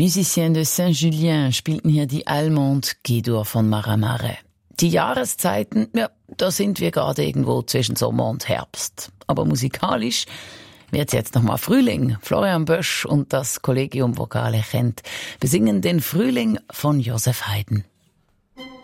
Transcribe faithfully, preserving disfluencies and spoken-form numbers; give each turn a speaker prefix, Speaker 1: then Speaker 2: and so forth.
Speaker 1: Musiciens de Saint-Julien spielten hier die Allemande G-Dur von Maramare. Die Jahreszeiten, ja, da sind wir gerade irgendwo zwischen Sommer und Herbst. Aber musikalisch wird's jetzt nochmal Frühling. Florian Bösch und das Collegium Vocale Chent besingen den Frühling von Joseph Haydn.